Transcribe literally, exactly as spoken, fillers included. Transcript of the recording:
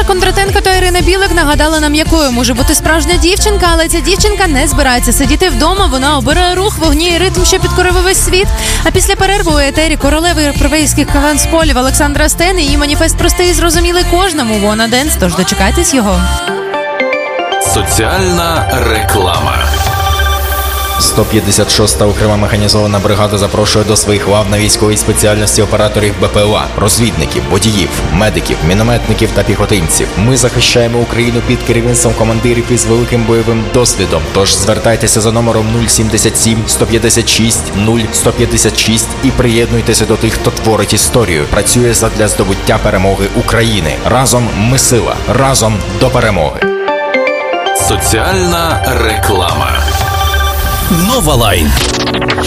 Кондратенко та Ірина Білик нагадали нам, якою може бути справжня дівчинка, але ця дівчинка не збирається сидіти вдома, вона обирає рух, вогні і ритм, що підкорив увесь світ. А після перерви у етері королеви європейських танцполів Олександра Стен, її маніфест простий і зрозумілий кожному. Wanna Dance, тож дочекайтесь його. Соціальна реклама. сто п'ятдесят шоста окрема механізована бригада запрошує до своїх лав на військовій спеціальності операторів БПЛА, розвідників, водіїв, медиків, мінометників та піхотинців. Ми захищаємо Україну під керівництвом командирів із великим бойовим досвідом. Тож звертайтеся за номером нуль сімдесят сім сто п'ятдесят шість нуль сто п'ятдесят шість і приєднуйтеся до тих, хто творить історію, працює задля здобуття перемоги України. Разом ми сила, разом до перемоги. Соціальна реклама. Нова Лайн.